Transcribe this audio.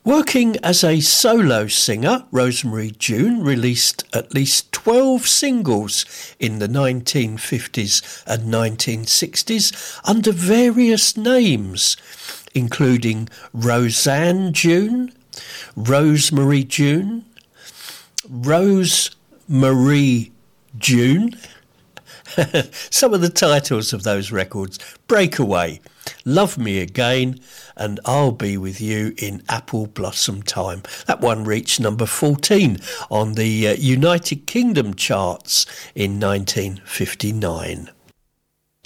Working as a solo singer, Rosemary June released at least 12 singles in the 1950s and 1960s under various names, including Roseanne June, Rosemary June, Rose Marie June. Some of the titles of those records: Breakaway, Love Me Again, and I'll Be With You in Apple Blossom Time. That one reached number 14 on the United Kingdom charts in 1959.